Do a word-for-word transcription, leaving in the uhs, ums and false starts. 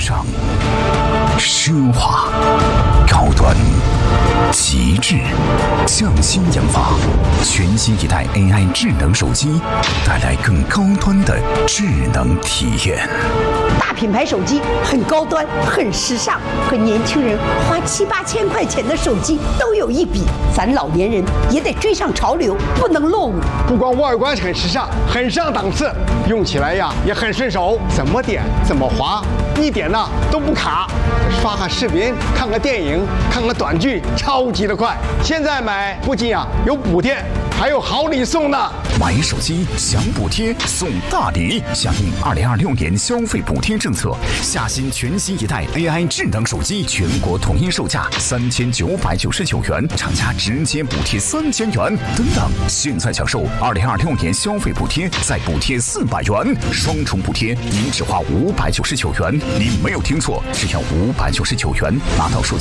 尚、奢华、高端、极致，匠心研发，全新一代 A I 智能手机，带来更高端的智能体验。 大品牌手机很高端，很时尚，和年轻人花七八千块钱的手机都有一比。咱老年人也得追上潮流，不能落伍。 不光外观很时尚，很上档次，用起来呀也很顺手，怎么点怎么滑，一点呢都不卡。刷个视频、看个电影、看个短剧，超级的快。现在买不仅啊有补贴，还有好礼送呢。 买手机享补贴送大礼，响应二零二六年消费补贴政策，夏新全新一代 A I 智能手机全国统一售价三千九百九十九元，厂家直接补贴三千元。等等，现在享受二零二六年消费补贴，再补贴四百元，双重补贴，您只花五百九十九元。你没有听错，只要五百九十九元拿到手机。